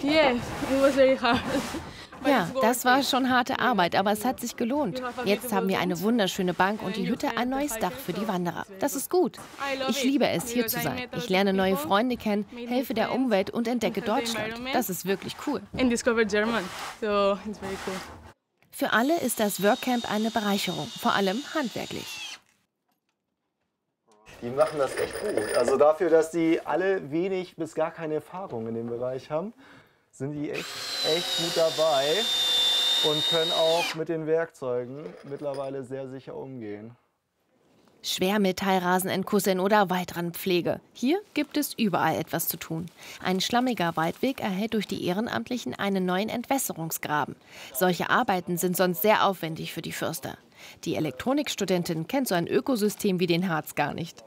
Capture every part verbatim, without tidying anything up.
Yes, it was very hard. Ja, das war schon harte Arbeit, aber es hat sich gelohnt. Jetzt haben wir eine wunderschöne Bank und die Hütte ein neues Dach für die Wanderer. Das ist gut. Ich liebe es, hier zu sein. Ich lerne neue Freunde kennen, helfe der Umwelt und entdecke Deutschland. Das ist wirklich cool. Für alle ist das Workcamp eine Bereicherung, vor allem handwerklich. Die machen das echt gut. Also dafür, dass die alle wenig bis gar keine Erfahrung in dem Bereich haben, sind die echt, echt gut dabei und können auch mit den Werkzeugen mittlerweile sehr sicher umgehen. Schwermetallrasen entkussen oder Waldrandpflege. Hier gibt es überall etwas zu tun. Ein schlammiger Waldweg erhält durch die Ehrenamtlichen einen neuen Entwässerungsgraben. Solche Arbeiten sind sonst sehr aufwendig für die Förster. Die Elektronikstudentin kennt so ein Ökosystem wie den Harz gar nicht.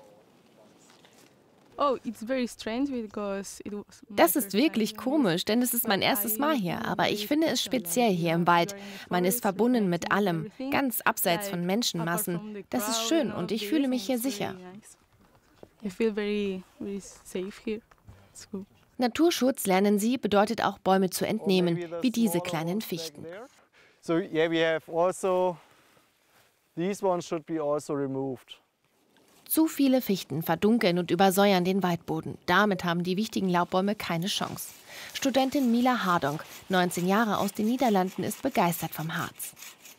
Das ist wirklich komisch, denn es ist mein erstes Mal hier. Aber ich finde es speziell hier im Wald. Man ist verbunden mit allem, ganz abseits von Menschenmassen. Das ist schön und ich fühle mich hier sicher. Naturschutz, lernen Sie, bedeutet auch Bäume zu entnehmen, wie diese kleinen Fichten. So yeah, we have also these ones should be also removed. Zu viele Fichten verdunkeln und übersäuern den Waldboden. Damit haben die wichtigen Laubbäume keine Chance. Studentin Mila Hardonk, neunzehn Jahre aus den Niederlanden, ist begeistert vom Harz.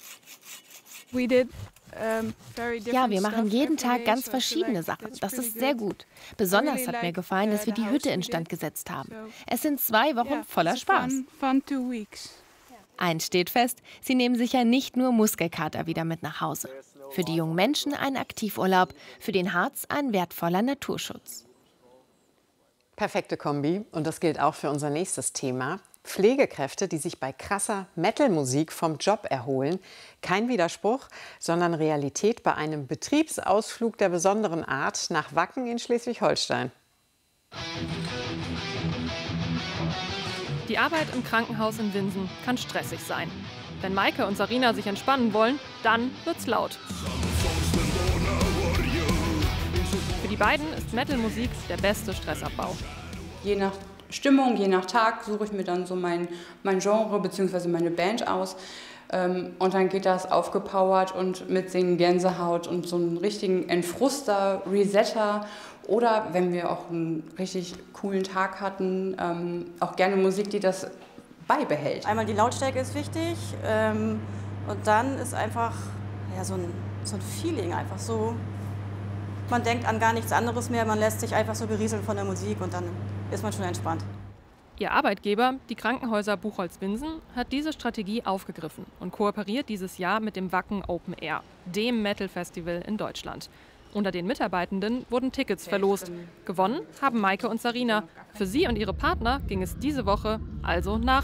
Ja, wir machen jeden Tag ganz verschiedene Sachen. Das ist sehr gut. Besonders hat mir gefallen, dass wir die Hütte instand gesetzt haben. Es sind zwei Wochen voller Spaß. Eins steht fest, sie nehmen sicher nicht nur Muskelkater wieder mit nach Hause. Für die jungen Menschen ein Aktivurlaub, für den Harz ein wertvoller Naturschutz. Perfekte Kombi und das gilt auch für unser nächstes Thema. Pflegekräfte, die sich bei krasser Metal-Musik vom Job erholen. Kein Widerspruch, sondern Realität bei einem Betriebsausflug der besonderen Art nach Wacken in Schleswig-Holstein. Die Arbeit im Krankenhaus in Winsen kann stressig sein. Wenn Maike und Sarina sich entspannen wollen, dann wird's laut. Für die beiden ist Metal-Musik der beste Stressabbau. Je nach Stimmung, je nach Tag suche ich mir dann so mein, mein Genre bzw. meine Band aus. Ähm, und dann geht das aufgepowert und mit Singen Gänsehaut und so einen richtigen Entfruster, Resetter. Oder wenn wir auch einen richtig coolen Tag hatten, ähm, auch gerne Musik, die das beibehält. Einmal die Lautstärke ist wichtig ähm, und dann ist einfach ja, so, ein, so ein Feeling, einfach so, man denkt an gar nichts anderes mehr, man lässt sich einfach so berieseln von der Musik und dann ist man schon entspannt. Ihr Arbeitgeber, die Krankenhäuser Buchholz-Winsen, hat diese Strategie aufgegriffen und kooperiert dieses Jahr mit dem Wacken Open Air, dem Metal-Festival in Deutschland. Unter den Mitarbeitenden wurden Tickets verlost. Gewonnen haben Maike und Sarina. Für sie und ihre Partner ging es diese Woche also nach.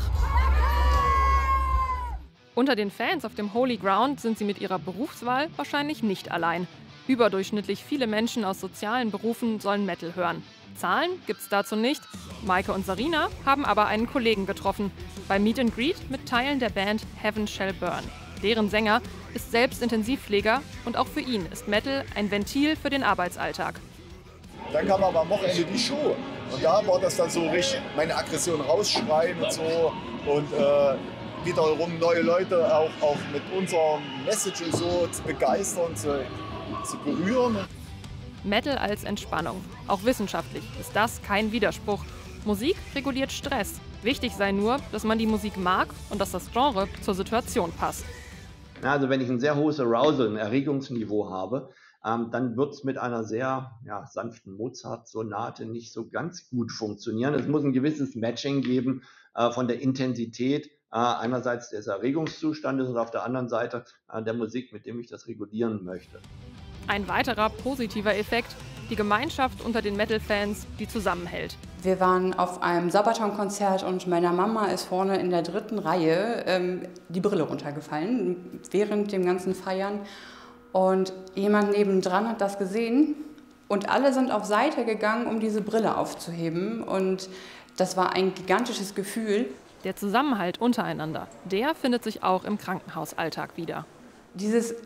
Unter den Fans auf dem Holy Ground sind sie mit ihrer Berufswahl wahrscheinlich nicht allein. Überdurchschnittlich viele Menschen aus sozialen Berufen sollen Metal hören. Zahlen gibt's dazu nicht. Maike und Sarina haben aber einen Kollegen getroffen. Beim Meet and Greet mit Teilen der Band Heaven Shall Burn. Deren Sänger ist selbst Intensivpfleger und auch für ihn ist Metal ein Ventil für den Arbeitsalltag. Dann kam aber am Wochenende die Show und da war das dann so richtig meine Aggression rausschreien und so und äh, wiederum neue Leute auch, auch mit unserer Message und so zu begeistern, zu, zu berühren. Metal als Entspannung. Auch wissenschaftlich ist das kein Widerspruch. Musik reguliert Stress. Wichtig sei nur, dass man die Musik mag und dass das Genre zur Situation passt. Also wenn ich ein sehr hohes Arousal, ein Erregungsniveau habe, ähm, dann wird es mit einer sehr ja, sanften Mozart-Sonate nicht so ganz gut funktionieren. Es muss ein gewisses Matching geben äh, von der Intensität äh, einerseits des Erregungszustandes und auf der anderen Seite äh, der Musik, mit dem ich das regulieren möchte. Ein weiterer positiver Effekt, die Gemeinschaft unter den Metal-Fans, die zusammenhält. Wir waren auf einem Sabaton-Konzert und meiner Mama ist vorne in der dritten Reihe ähm, die Brille runtergefallen während dem ganzen Feiern. Und jemand nebendran hat das gesehen und alle sind auf Seite gegangen, um diese Brille aufzuheben. Und das war ein gigantisches Gefühl. Der Zusammenhalt untereinander, der findet sich auch im Krankenhausalltag wieder. Dieses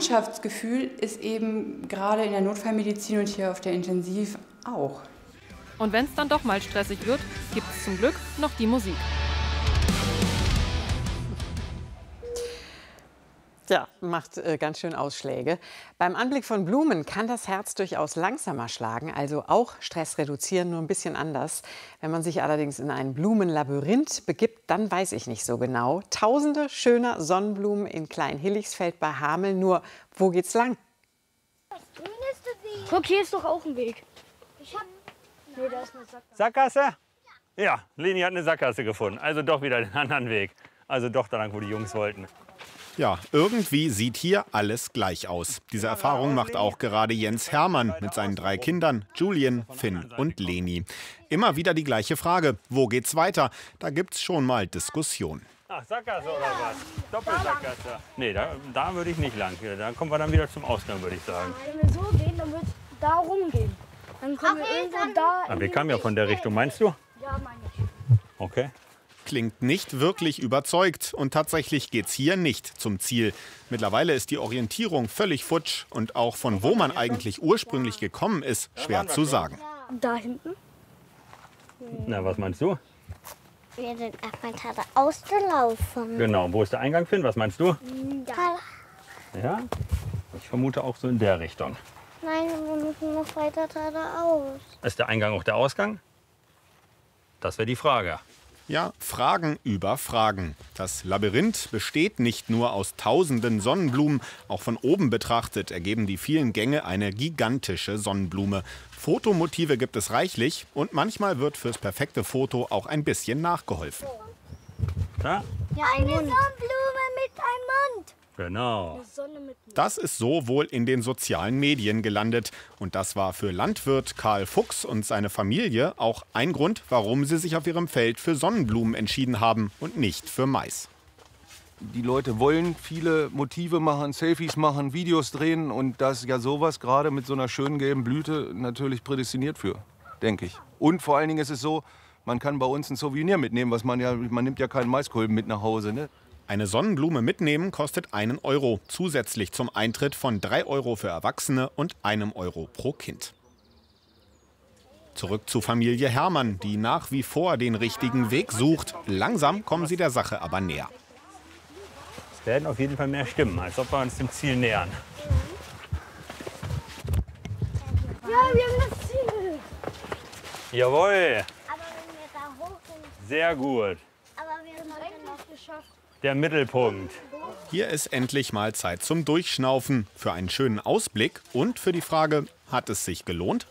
Gemeinschaftsgefühl ist eben gerade in der Notfallmedizin und hier auf der Intensiv auch. Und wenn es dann doch mal stressig wird, gibt es zum Glück noch die Musik. Ja, macht äh, ganz schön Ausschläge. Beim Anblick von Blumen kann das Herz durchaus langsamer schlagen, also auch Stress reduzieren, nur ein bisschen anders. Wenn man sich allerdings in ein Blumenlabyrinth begibt, dann weiß ich nicht so genau. Tausende schöner Sonnenblumen in Klein-Hilligsfeld bei Hameln, nur wo geht's lang? Guck, hier ist doch auch ein Weg. Ich hab... Nee, da ist eine Sackgasse. Sackgasse? Ja, Leni hat eine Sackgasse gefunden, also doch wieder den anderen Weg. Also doch da lang, wo die Jungs wollten. Ja, irgendwie sieht hier alles gleich aus. Diese Erfahrung macht auch gerade Jens Hermann mit seinen drei Kindern, Julien, Finn und Leni. Immer wieder die gleiche Frage, wo geht's weiter? Da gibt's schon mal Diskussion. Ach, Sackgasse oder was? Doppelsackgasse? Nee, da, da würde ich nicht lang. Da kommen wir dann wieder zum Ausgang, würde ich sagen. Wenn wir so gehen, dann wird es da rumgehen. Dann kommen wir irgendwo da... Aber wir kamen ja von der Richtung, meinst du? Ja, meine ich. Okay. Klingt nicht wirklich überzeugt und tatsächlich geht's hier nicht zum Ziel. Mittlerweile ist die Orientierung völlig futsch und auch von wo man eigentlich ursprünglich gekommen ist, schwer zu sagen. Da hinten? Na, was meinst du? Wir sind erstmal gerade ausgelaufen. Genau, wo ist der Eingang, Finn? Was meinst du? Da. Ja, ich vermute auch so in der Richtung. Nein, wir müssen noch weiter geradeaus. Ist der Eingang auch der Ausgang? Das wäre die Frage. Ja, Fragen über Fragen. Das Labyrinth besteht nicht nur aus tausenden Sonnenblumen. Auch von oben betrachtet ergeben die vielen Gänge eine gigantische Sonnenblume. Fotomotive gibt es reichlich und manchmal wird fürs perfekte Foto auch ein bisschen nachgeholfen. Da? Ja, eine Sonnenblume mit einem Mund. Genau. Das ist so wohl in den sozialen Medien gelandet. Und das war für Landwirt Karl Fuchs und seine Familie auch ein Grund, warum sie sich auf ihrem Feld für Sonnenblumen entschieden haben und nicht für Mais. Die Leute wollen viele Motive machen, Selfies machen, Videos drehen. Und da ist ja sowas gerade mit so einer schönen gelben Blüte natürlich prädestiniert für, denke ich. Und vor allen Dingen ist es so, man kann bei uns ein Souvenir mitnehmen, was man ja, man nimmt ja keinen Maiskolben mit nach Hause, ne? Eine Sonnenblume mitnehmen kostet einen Euro, zusätzlich zum Eintritt von drei Euro für Erwachsene und einem Euro pro Kind. Zurück zu Familie Hermann, die nach wie vor den richtigen Weg sucht. Langsam kommen sie der Sache aber näher. Es werden auf jeden Fall mehr Stimmen, als ob wir uns dem Ziel nähern. Ja, wir haben das Ziel. Jawohl. Aber wenn wir da hoch sind... Sehr gut. Aber wir haben es noch geschafft. Der Mittelpunkt. Hier ist endlich mal Zeit zum Durchschnaufen, für einen schönen Ausblick und für die Frage, hat es sich gelohnt?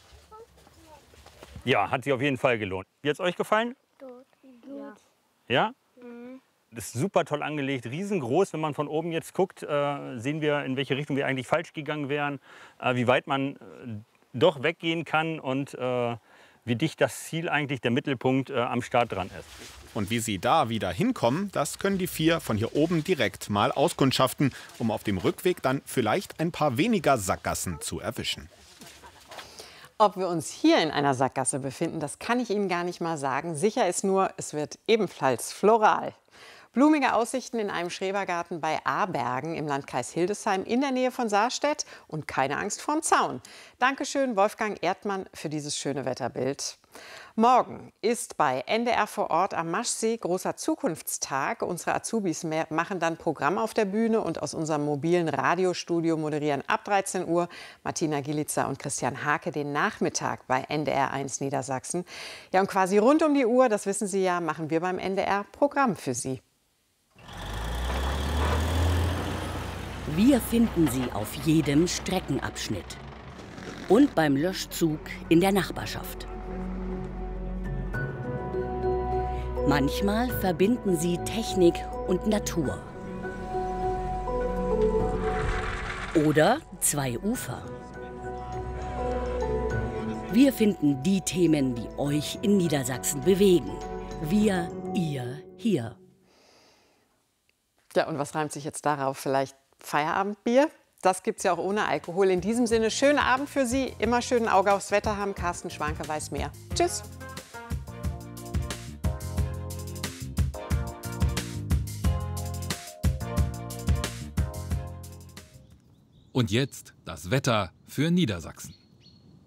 Ja, hat sich auf jeden Fall gelohnt. Wie hat es euch gefallen? Gut. Ja? Mhm. Das ist super toll angelegt, riesengroß. Wenn man von oben jetzt guckt, äh, sehen wir, in welche Richtung wir eigentlich falsch gegangen wären, äh, wie weit man äh, doch weggehen kann und äh, wie dicht das Ziel eigentlich, der Mittelpunkt, äh, am Start dran ist. Und wie sie da wieder hinkommen, das können die vier von hier oben direkt mal auskundschaften, um auf dem Rückweg dann vielleicht ein paar weniger Sackgassen zu erwischen. Ob wir uns hier in einer Sackgasse befinden, das kann ich Ihnen gar nicht mal sagen. Sicher ist nur, es wird ebenfalls floral. Blumige Aussichten in einem Schrebergarten bei Abergen im Landkreis Hildesheim in der Nähe von Saarstedt und keine Angst vorm Zaun. Dankeschön, Wolfgang Erdmann, für dieses schöne Wetterbild. Morgen ist bei N D R vor Ort am Maschsee großer Zukunftstag. Unsere Azubis machen dann Programm auf der Bühne und aus unserem mobilen Radiostudio moderieren ab dreizehn Uhr Martina Gilitzer und Christian Hake den Nachmittag bei N D R eins Niedersachsen. Ja, und quasi rund um die Uhr, das wissen Sie ja, machen wir beim N D R Programm für Sie. Wir finden sie auf jedem Streckenabschnitt und beim Löschzug in der Nachbarschaft. Manchmal verbinden sie Technik und Natur. Oder zwei Ufer. Wir finden die Themen, die euch in Niedersachsen bewegen. Wir, ihr, hier. Ja, und was reimt sich jetzt darauf? Vielleicht Feierabendbier? Das gibt's ja auch ohne Alkohol. In diesem Sinne, schönen Abend für Sie. Immer schön ein Auge aufs Wetter haben. Carsten Schwanke weiß mehr. Tschüss. Und jetzt das Wetter für Niedersachsen.